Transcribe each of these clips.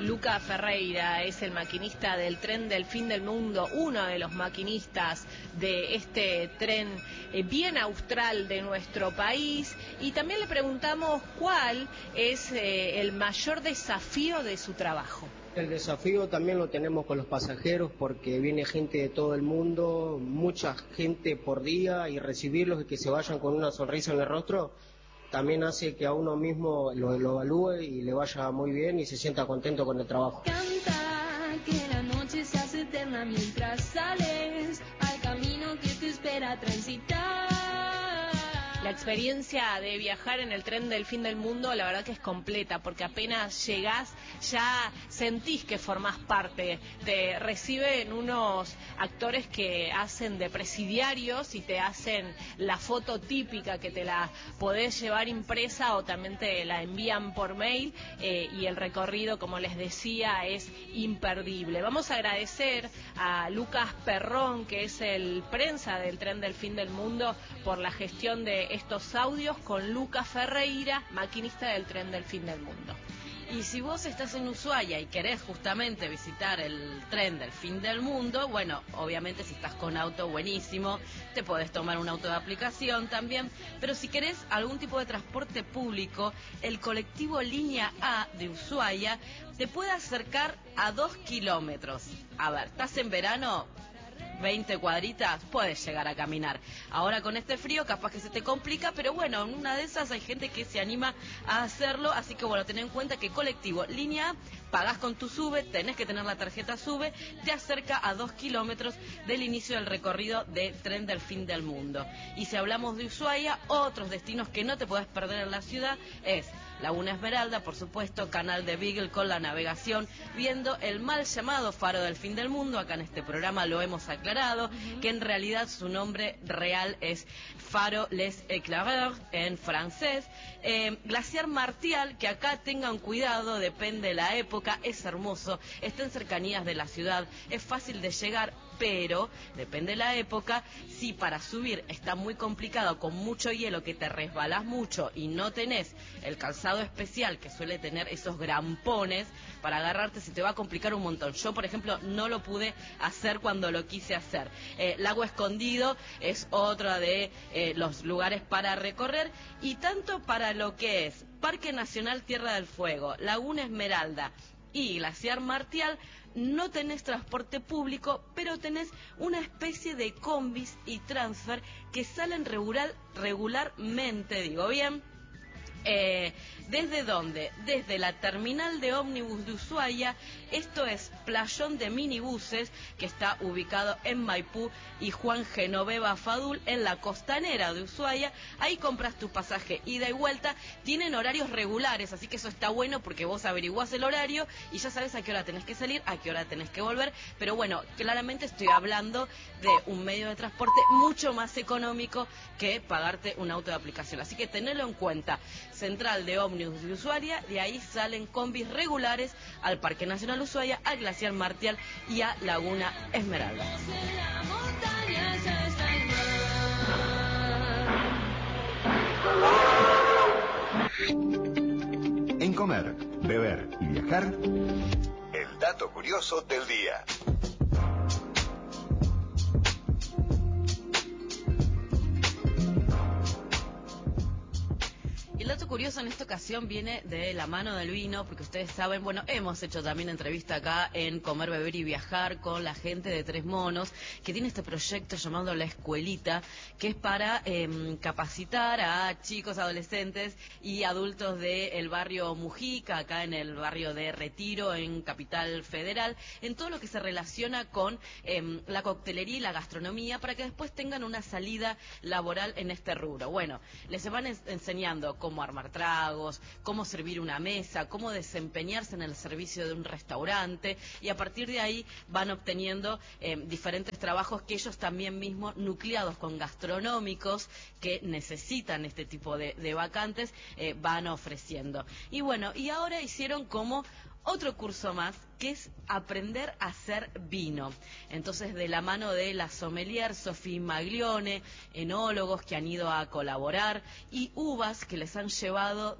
Luca Ferreira es el maquinista del tren del fin del mundo, uno de los maquinistas de este tren bien austral de nuestro país, y también le preguntamos cuál es el mayor desafío de su trabajo. El desafío también lo tenemos con los pasajeros porque viene gente de todo el mundo, mucha gente por día, y recibirlos y que se vayan con una sonrisa en el rostro también hace que a uno mismo lo evalúe y le vaya muy bien y se sienta contento con el trabajo. Canta que la noche se hace eterna mientras sales al camino que te espera transitar. La experiencia de viajar en el tren del fin del mundo, la verdad que es completa, porque apenas llegás ya sentís que formás parte. Te reciben unos actores que hacen de presidiarios y te hacen la foto típica que te la podés llevar impresa o también te la envían por mail, y el recorrido, como les decía, es imperdible. Vamos a agradecer a Lucas Perrón, que es el prensa del tren del fin del mundo, por la gestión de estos audios con Lucas Ferreira, maquinista del tren del fin del mundo. Y si vos estás en Ushuaia y querés justamente visitar el tren del fin del mundo, bueno, obviamente si estás con auto, buenísimo, te podés tomar un auto de aplicación también, pero si querés algún tipo de transporte público, el colectivo Línea A de Ushuaia te puede acercar a 2 kilómetros. A ver, ¿estás en verano? 20 cuadritas, puedes llegar a caminar. Ahora con este frío capaz que se te complica, pero bueno, en una de esas hay gente que se anima a hacerlo, así que bueno, ten en cuenta que colectivo Línea A, pagás con tu SUBE, tenés que tener la tarjeta SUBE, te acerca a 2 kilómetros del inicio del recorrido de Tren del Fin del Mundo. Y si hablamos de Ushuaia, otros destinos que no te podés perder en la ciudad es Laguna Esmeralda, por supuesto, Canal de Beagle con la navegación, viendo el mal llamado Faro del Fin del Mundo. Acá en este programa lo hemos aclarado, que en realidad su nombre real es Faro Les Éclaireurs en francés. Glaciar Martial, que acá tengan cuidado, depende de la época, es hermoso, está en cercanías de la ciudad, es fácil de llegar, pero depende de la época. Si para subir está muy complicado, con mucho hielo, que te resbalás mucho y no tenés el calzado especial que suele tener esos grampones para agarrarte, se te va a complicar un montón. Yo, por ejemplo, no lo pude hacer cuando lo quise hacer. Lago Escondido es otro de los lugares para recorrer, y tanto para lo que es Parque Nacional Tierra del Fuego, Laguna Esmeralda y Glaciar Martial, no tenés transporte público, pero tenés una especie de combis y transfer que salen regularmente, digo bien. ¿Desde dónde? Desde la terminal de ómnibus de Ushuaia. Esto es Playón de Minibuses, que está ubicado en Maipú y Juan Genoveva Fadul, en la costanera de Ushuaia. Ahí compras tu pasaje ida y vuelta. Tienen horarios regulares, así que eso está bueno porque vos averiguás el horario y ya sabes a qué hora tenés que salir, a qué hora tenés que volver. Pero bueno, claramente estoy hablando de un medio de transporte mucho más económico que pagarte un auto de aplicación, así que tenedlo en cuenta. Central de ómnibus de Ushuaia, de ahí salen combis regulares al Parque Nacional Ushuaia, al Glaciar Martial y a Laguna Esmeralda. En comer, beber y viajar, el dato curioso del día. El dato curioso en esta ocasión viene de la mano del vino, porque ustedes saben, bueno, hemos hecho también entrevista acá en Comer, Beber y Viajar con la gente de Tres Monos, que tiene este proyecto llamado La Escuelita, que es para capacitar a chicos, adolescentes y adultos del barrio Mujica, acá en el barrio de Retiro, en Capital Federal, en todo lo que se relaciona con la coctelería y la gastronomía, para que después tengan una salida laboral en este rubro. Bueno, les van enseñando cómo armar tragos, cómo servir una mesa, cómo desempeñarse en el servicio de un restaurante, y a partir de ahí van obteniendo diferentes trabajos que ellos también mismos, nucleados con gastronómicos que necesitan este tipo de vacantes, van ofreciendo. Y bueno, y ahora hicieron como otro curso más que es aprender a hacer vino. Entonces, de la mano de la sommelier Sofía Maglione, enólogos que han ido a colaborar y uvas que les han llevado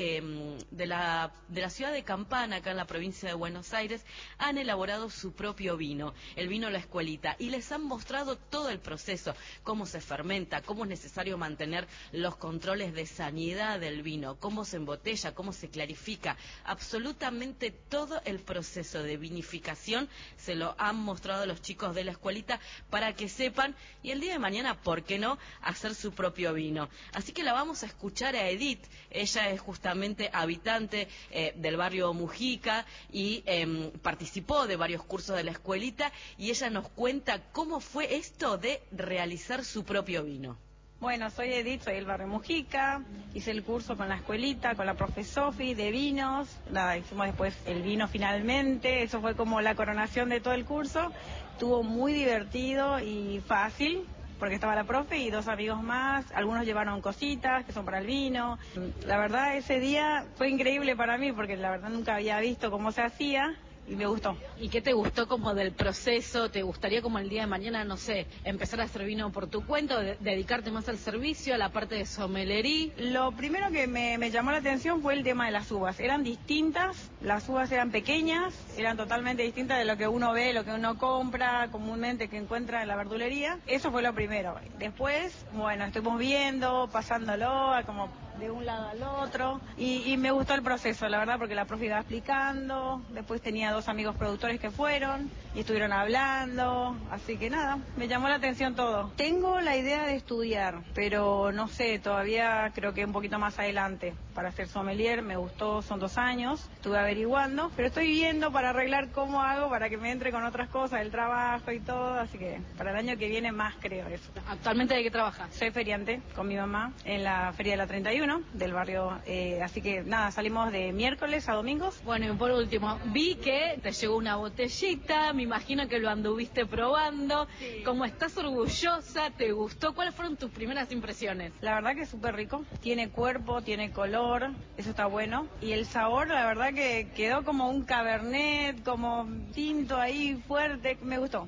de la ciudad de Campana, acá en la provincia de Buenos Aires, han elaborado su propio vino, el vino La Escuelita, y les han mostrado todo el proceso, cómo se fermenta, cómo es necesario mantener los controles de sanidad del vino, cómo se embotella, cómo se clarifica, absolutamente todo el proceso de vinificación se lo han mostrado los chicos de La Escuelita para que sepan, y el día de mañana, ¿por qué no?, hacer su propio vino. Así que la vamos a escuchar a Edith. Ella es justamente habitante del barrio Mujica y participó de varios cursos de La Escuelita, y ella nos cuenta cómo fue esto de realizar su propio vino. Bueno, soy Edith, soy del barrio Mujica, hice el curso con La Escuelita, con la profe Sofi de vinos, nada, hicimos después el vino finalmente, eso fue como la coronación de todo el curso, estuvo muy divertido y fácil, porque estaba la profe y 2 amigos más, algunos llevaron cositas que son para el vino. La verdad ese día fue increíble para mí, porque la verdad nunca había visto cómo se hacía. Y me gustó. ¿Y qué te gustó como del proceso? ¿Te gustaría como el día de mañana, no sé, empezar a hacer vino por tu cuenta, o dedicarte más al servicio, a la parte de sommelería? Lo primero que me llamó la atención fue el tema de las uvas. Eran distintas, las uvas eran pequeñas, eran totalmente distintas de lo que uno ve, lo que uno compra comúnmente, que encuentra en la verdulería. Eso fue lo primero. Después, bueno, estuvimos viendo, pasándolo, como de un lado al otro, y me gustó el proceso, la verdad, porque la profe iba explicando, después tenía 2 amigos productores que fueron y estuvieron hablando, así que nada, me llamó la atención todo. Tengo la idea de estudiar, pero no sé, todavía creo que un poquito más adelante para ser sommelier. Me gustó, son 2 años, estuve averiguando, pero estoy viendo para arreglar cómo hago para que me entre con otras cosas, el trabajo y todo, así que para el año que viene más, creo eso. ¿Actualmente de qué trabajas? Soy feriante con mi mamá en la Feria de la 31 del barrio, así que nada, salimos de miércoles a domingos. Bueno, y por último, vi que te llegó una botellita, me imagino que lo anduviste probando. Sí. Como estás orgullosa, ¿te gustó? ¿Cuáles fueron tus primeras impresiones? La verdad que es súper rico, tiene cuerpo, tiene color, eso está bueno, y el sabor, la verdad que quedó como un cabernet, como tinto ahí fuerte, me gustó.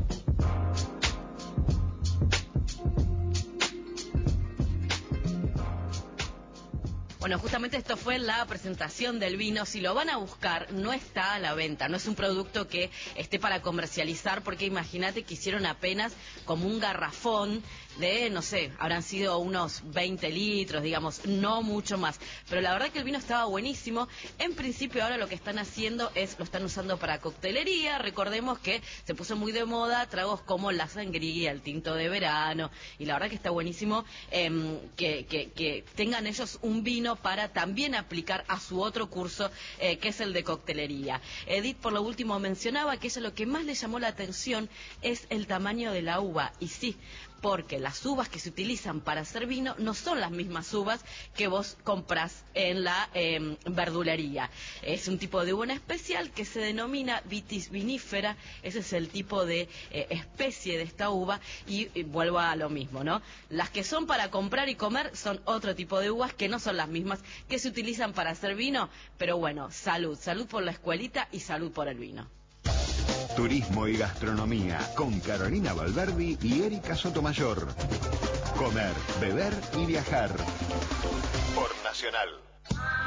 Bueno, justamente esto fue la presentación del vino. Si lo van a buscar, no está a la venta, no es un producto que esté para comercializar, porque imagínate que hicieron apenas como un garrafón de, no sé, habrán sido unos 20 litros, digamos, no mucho más. Pero la verdad que el vino estaba buenísimo. En principio ahora lo que están haciendo es, lo están usando para coctelería. Recordemos que se puso muy de moda tragos como la sangría, el tinto de verano, y la verdad que está buenísimo que tengan ellos un vino para también aplicar a su otro curso, que es el de coctelería. Edith, por lo último, mencionaba que ella lo que más le llamó la atención es el tamaño de la uva, y sí, porque las uvas que se utilizan para hacer vino no son las mismas uvas que vos comprás en la verdulería. Es un tipo de uva especial que se denomina Vitis vinifera. Ese es el tipo de especie de esta uva, y vuelvo a lo mismo, ¿no? Las que son para comprar y comer son otro tipo de uvas que no son las mismas que se utilizan para hacer vino, pero bueno, salud por La Escuelita y salud por el vino. Turismo y gastronomía con Carolina Valverdi y Erika Sotomayor. Comer, beber y viajar. Por Nacional.